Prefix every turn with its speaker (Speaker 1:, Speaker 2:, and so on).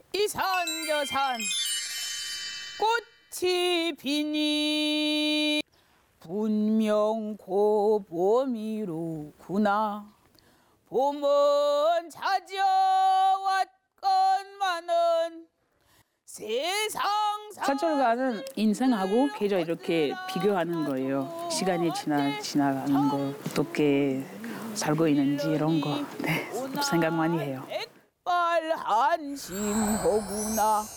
Speaker 1: 이 산 저 산 꽃이 피니 분명 고봄이로구나. 봄은 찾아왔건만은 세상
Speaker 2: 사철가는 인생하고 계절 이렇게 비교하는 거예요. 시간이 지나가는 거, 어떻게 살고 있는지 이런 거 생각 많이 해요.
Speaker 1: 백발 한심하구나.